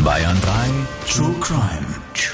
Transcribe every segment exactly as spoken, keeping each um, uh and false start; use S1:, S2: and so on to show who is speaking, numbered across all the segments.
S1: Bayern drei True Crime.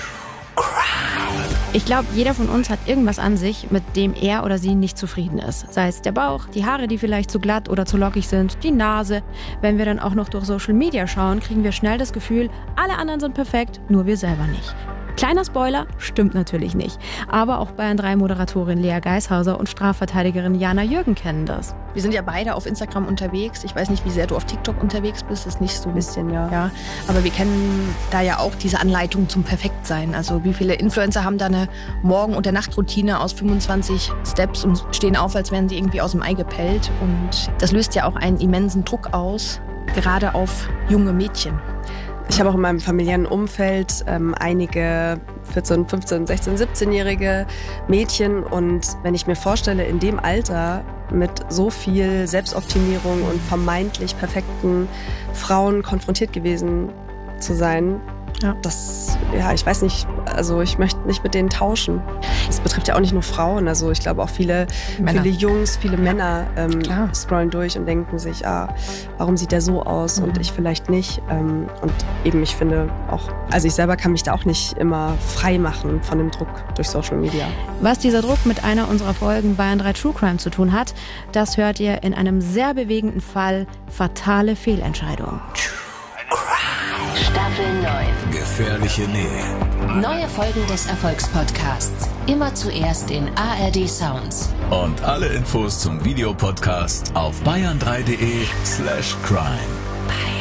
S2: Ich glaube, jeder von uns hat irgendwas an sich, mit dem er oder sie nicht zufrieden ist. Sei es der Bauch, die Haare, die vielleicht zu glatt oder zu lockig sind, die Nase. Wenn wir dann auch noch durch Social Media schauen, kriegen wir schnell das Gefühl, alle anderen sind perfekt, nur wir selber nicht. Kleiner Spoiler, stimmt natürlich nicht. Aber auch Bayern drei Moderatorin Lea Geishauser und Strafverteidigerin Jana Jürgen kennen das.
S3: Wir sind ja beide auf Instagram unterwegs. Ich weiß nicht, wie sehr du auf TikTok unterwegs bist. Das ist nicht so ein bisschen, ja. ja. Aber wir kennen da ja auch diese Anleitung zum Perfektsein. Also wie viele Influencer haben da eine Morgen- und der Nachtroutine aus fünfundzwanzig Steps und stehen auf, als wären sie irgendwie aus dem Ei gepellt. Und das löst ja auch einen immensen Druck aus, gerade auf junge Mädchen.
S4: Ich habe auch in meinem familiären Umfeld ähm, einige vierzehn, fünfzehn, sechzehn, siebzehnjährige Mädchen. Und wenn ich mir vorstelle, in dem Alter mit so viel Selbstoptimierung und vermeintlich perfekten Frauen konfrontiert gewesen zu sein, ja. das, ja, ich weiß nicht, also ich möchte nicht mit denen tauschen. Das betrifft ja auch nicht nur Frauen, also ich glaube auch viele, viele Jungs, viele Männer ähm, scrollen durch und denken sich, ah, warum sieht der so aus mhm. und ich vielleicht nicht. Ähm, und eben, ich finde auch, also ich selber kann mich da auch nicht immer frei machen von dem Druck durch Social Media.
S2: Was dieser Druck mit einer unserer Folgen Bayern drei True Crime zu tun hat, das hört ihr in einem sehr bewegenden Fall Fatale Fehlentscheidung.
S5: Staffel neun.
S1: Gefährliche Nähe.
S5: Neue Folgen des Erfolgspodcasts. Immer zuerst in A R D Sounds.
S1: Und alle Infos zum Videopodcast auf bayern drei punkt de slash crime.